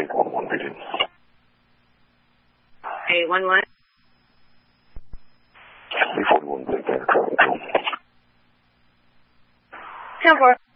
811 begin. 811. 341 Big Bear, traffic control. 10-4.